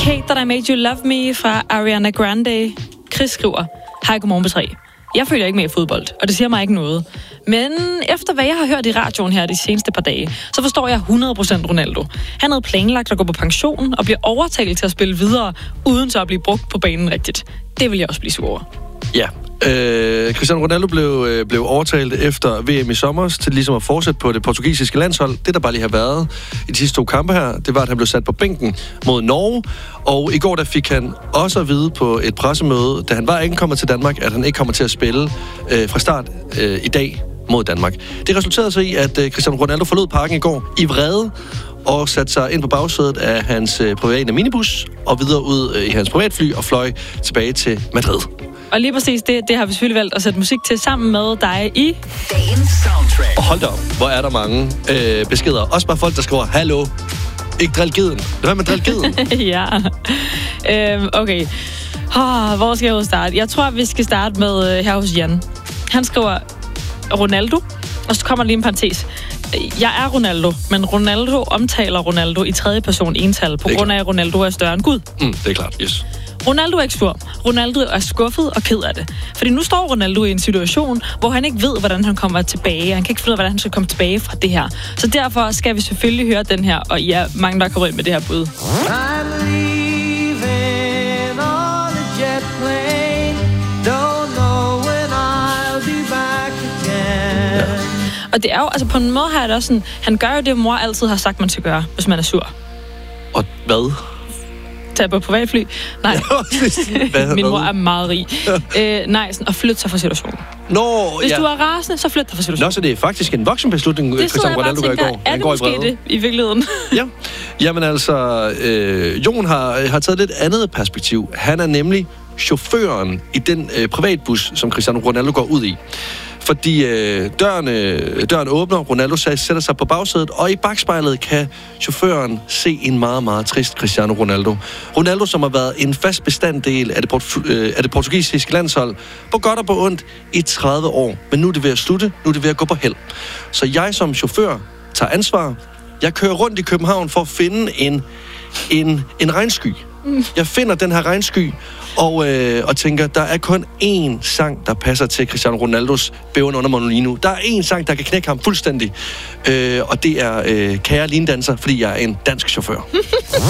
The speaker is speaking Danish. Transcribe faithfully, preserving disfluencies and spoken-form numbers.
Hate That I Made You Love Me fra Ariana Grande. Chris skriver, hej, godmorgen på tre. Jeg følger ikke med i fodbold, og det siger mig ikke noget. Men efter hvad jeg har hørt i radioen her de seneste par dage, så forstår jeg hundrede procent Ronaldo. Han havde planlagt at gå på pension og bliver overtalt til at spille videre, uden så at blive brugt på banen rigtigt. Det vil jeg også blive sur over. Ja, øh, Cristiano Ronaldo blev, øh, blev overtalt efter V M i sommer til ligesom at fortsætte på det portugisiske landshold. Det, der bare lige har været i de sidste to kampe her, det var, at han blev sat på bænken mod Norge. Og i går der fik han også at vide på et pressemøde, da han var ikke kommet til Danmark, at han ikke kommer til at spille øh, fra start øh, i dag mod Danmark. Det resulterede så i, at øh, Cristiano Ronaldo forlod parken i går i vrede og satte sig ind på bagsædet af hans øh, private minibus og videre ud øh, i hans privatfly og fløj tilbage til Madrid. Og lige præcis det, det har vi selvfølgelig valgt at sætte musik til sammen med dig i dagens soundtrack. Og hold da op, hvor er der mange øh, beskeder. Også bare folk, der skriver, hallo, ikke drill geden. Hvad med drill geden? Ja. Øhm, okay. Oh, hvor skal jeg starte? Jeg tror, vi skal starte med øh, her hos Jan. Han skriver Ronaldo, og så kommer lige en parentes. Jeg er Ronaldo, men Ronaldo omtaler Ronaldo i tredje person ental, på grund af, at Ronaldo er større end Gud. Mm, det er klart, yes. Ronaldo er ikke sur. Ronaldo er skuffet og ked af det. Fordi nu står Ronaldo i en situation, hvor han ikke ved, hvordan han kommer tilbage. Han kan ikke finde ud af, hvordan han skal komme tilbage fra det her. Så derfor skal vi selvfølgelig høre den her, og I er mange, der kommer ind med det her bud. Og det er jo, altså på en måde har jeg det også sådan, han gør jo det, mor altid har sagt, man skal gøre, hvis man er sur. Og hvad? Tag på privatfly? Nej. Min mor er meget rig. øh, nej, sådan at flytte sig fra situationen. Nå, Hvis ja. du er rasende, så flyt dig fra situationen. Nå, så det er faktisk en voksenbeslutning, Cristiano Ronaldo gør i går. Er det måske det i virkeligheden? Ja. Jamen altså, øh, Jon har, har taget lidt andet perspektiv. Han er nemlig chaufføren i den øh, privatbus, som Cristiano Ronaldo går ud i. Fordi øh, døren, øh, døren åbner, Ronaldo sætter sig på bagsædet, og i bagspejlet kan chaufføren se en meget, meget trist Cristiano Ronaldo. Ronaldo, som har været en fast bestanddel af det, port- øh, af det portugisiske landshold, på godt og på ondt i tredive år. Men nu er det ved at slutte, nu er det ved at gå på held. Så jeg som chauffør tager ansvar. Jeg kører rundt i København for at finde en, en, en regnsky. Jeg finder den her regnsky, og, øh, og tænker, der er kun én sang, der passer til Cristiano Ronaldos bæven under Monolino. Der er én sang, der kan knække ham fuldstændig, øh, og det er øh, Kære Lindanser, fordi jeg er en dansk chauffør.